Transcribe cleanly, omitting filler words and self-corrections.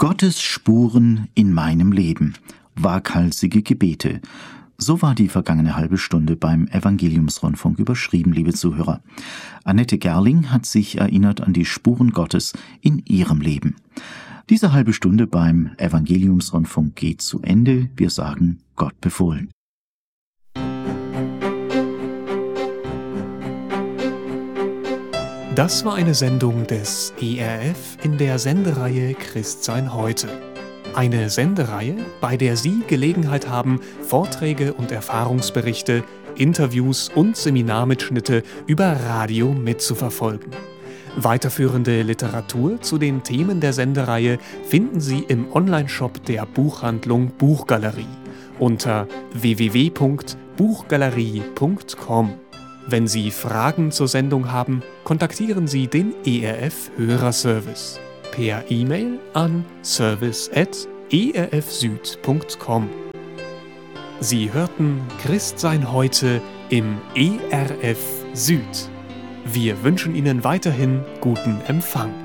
Gottes Spuren in meinem Leben. Waghalsige Gebete. So war die vergangene halbe Stunde beim Evangeliumsrundfunk überschrieben, liebe Zuhörer. Annette Gerling hat sich erinnert an die Spuren Gottes in ihrem Leben. Diese halbe Stunde beim Evangeliumsrundfunk geht zu Ende. Wir sagen Gott befohlen. Das war eine Sendung des ERF in der Sendereihe Christsein heute. Eine Sendereihe, bei der Sie Gelegenheit haben, Vorträge und Erfahrungsberichte, Interviews und Seminarmitschnitte über Radio mitzuverfolgen. Weiterführende Literatur zu den Themen der Sendereihe finden Sie im Onlineshop der Buchhandlung Buchgalerie unter www.buchgalerie.com. Wenn Sie Fragen zur Sendung haben, kontaktieren Sie den ERF Hörerservice per E-Mail an service@erfsüd.com. Sie hörten Christsein heute im ERF Süd. Wir wünschen Ihnen weiterhin guten Empfang.